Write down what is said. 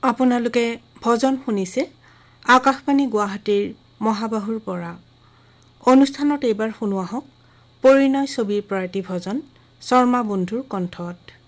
আপোনালোকে ভজন শুনিছে আকাশবাণী গুৱাহাটীৰ মহাবাহুৰ পৰা। অনুষ্ঠানত এইবাৰ শুনোৱা হওক পৰিণয় ছবিৰ পৰা এটি ভজন শৰ্মা বন্ধুৰ কণ্ঠত।